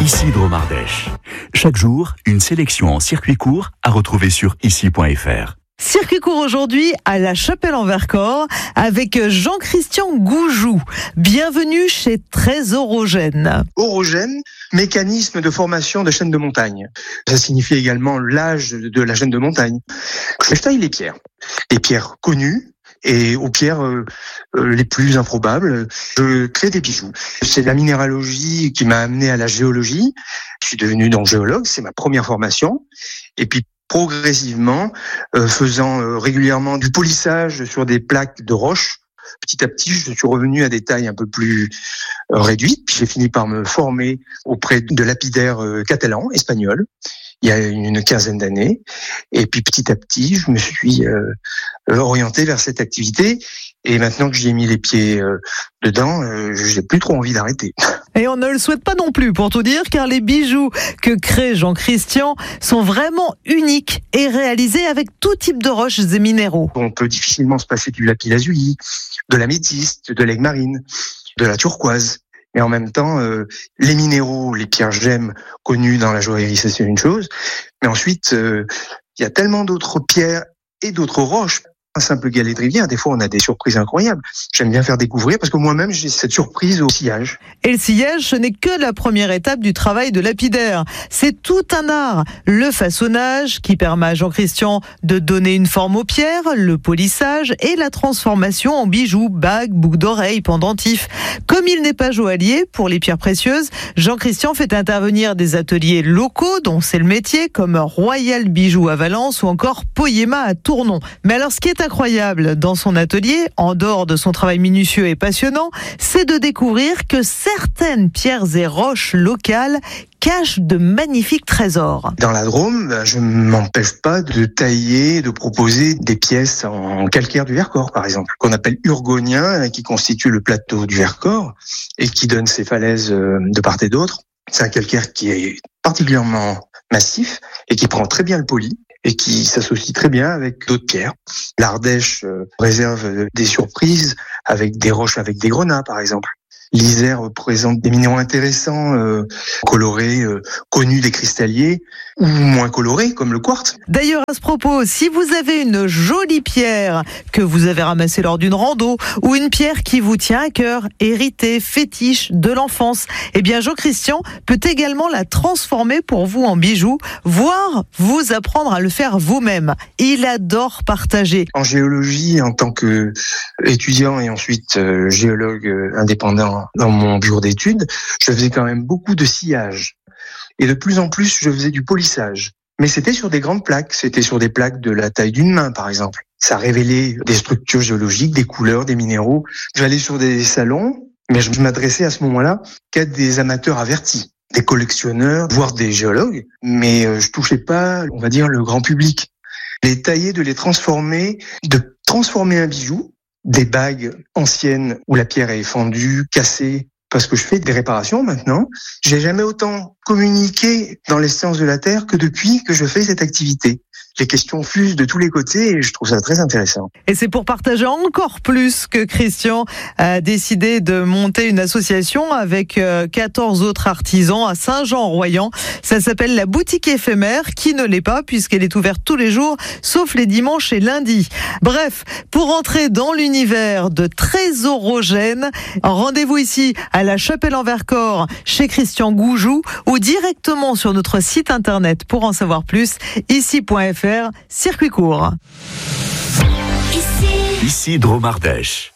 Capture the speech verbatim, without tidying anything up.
Ici Dromardèche. Chaque jour, une sélection en circuit court à retrouver sur ici point f r. Circuit court aujourd'hui à La Chapelle-en-Vercors avec Jean-Christian Goujou. Bienvenue chez Trésor-Orogène. Orogène, mécanisme de formation de chaîne de montagne. Ça signifie également l'âge de la chaîne de montagne. Je taille les pierres. Les pierres connues et aux pierres euh, euh, les plus improbables. Je crée des bijoux. C'est la minéralogie qui m'a amené à la géologie. Je suis devenu donc géologue, c'est ma première formation. Et puis progressivement, euh, faisant euh, régulièrement du polissage sur des plaques de roches, petit à petit, je suis revenu à des tailles un peu plus euh, réduites. Puis j'ai fini par me former auprès de lapidaires euh, catalans, espagnols, il y a une quinzaine d'années. Et puis petit à petit, je me suis euh, orienté vers cette activité. Et maintenant que j'y ai mis les pieds euh, dedans, euh, j'ai plus trop envie d'arrêter. Et on ne le souhaite pas non plus, pour tout dire, car les bijoux que crée Jean-Christian sont vraiment uniques et réalisés avec tout type de roches et minéraux. On peut difficilement se passer du lapis-lazuli, de l'améthyste, de l'aigle marine, de la turquoise. Mais en même temps, euh, les minéraux, les pierres gemmes connues dans la joaillerie, ça c'est une chose. Mais ensuite, euh, il y a tellement d'autres pierres et d'autres roches. Un simple galet de rivière, des fois on a des surprises incroyables. J'aime bien faire découvrir parce que moi-même j'ai cette surprise au sillage. Et le sillage, ce n'est que la première étape du travail de lapidaire. C'est tout un art. Le façonnage qui permet à Jean-Christian de donner une forme aux pierres, le polissage et la transformation en bijoux, bagues, boucles d'oreilles, pendentifs. Comme il n'est pas joaillier pour les pierres précieuses, Jean-Christian fait intervenir des ateliers locaux dont c'est le métier, comme Royal Bijoux à Valence ou encore Poyema à Tournon. Mais alors ce qui est incroyable dans son atelier, en dehors de son travail minutieux et passionnant, c'est de découvrir que certaines pierres et roches locales cachent de magnifiques trésors. Dans la Drôme, je ne m'empêche pas de tailler, de proposer des pièces en calcaire du Vercors, par exemple, qu'on appelle urgonien, qui constitue le plateau du Vercors et qui donne ses falaises de part et d'autre. C'est un calcaire qui est particulièrement massif et qui prend très bien le poli et qui s'associe très bien avec d'autres pierres. L'Ardèche euh, réserve des surprises avec des roches avec des grenats, par exemple. L'Isère présente des minéraux intéressants, euh, colorés, euh, connus des cristalliers, ou moins colorés, comme le quartz. D'ailleurs, à ce propos, si vous avez une jolie pierre que vous avez ramassée lors d'une rando, ou une pierre qui vous tient à cœur, héritée, fétiche de l'enfance, eh bien Jean-Christian peut également la transformer pour vous en bijoux, voire vous apprendre à le faire vous-même. Il adore partager. En géologie, en tant qu'étudiant et ensuite euh, géologue indépendant dans mon bureau d'études, je faisais quand même beaucoup de sillage. Et de plus en plus, je faisais du polissage. Mais c'était sur des grandes plaques. C'était sur des plaques de la taille d'une main, par exemple. Ça révélait des structures géologiques, des couleurs, des minéraux. J'allais sur des salons, mais je m'adressais à ce moment-là qu'à des amateurs avertis, des collectionneurs, voire des géologues. Mais je touchais pas, on va dire, le grand public. Les tailler, de les transformer, de transformer un bijou, des bagues anciennes où la pierre est fendue, cassée, parce que je fais des réparations maintenant. J'ai jamais autant communiqué dans les sciences de la Terre que depuis que je fais cette activité. Les questions fusent de tous les côtés et je trouve ça très intéressant. Et c'est pour partager encore plus que Christian a décidé de monter une association avec quatorze autres artisans à Saint-Jean-en-Royans. Ça s'appelle la boutique éphémère, qui ne l'est pas puisqu'elle est ouverte tous les jours, sauf les dimanches et lundis. Bref, pour entrer dans l'univers de Trésor-Orogène, rendez-vous ici à La Chapelle-en-Vercors chez Christian Goujou ou directement sur notre site internet pour en savoir plus, ici point f r. Circuit court. Ici Dromardèche.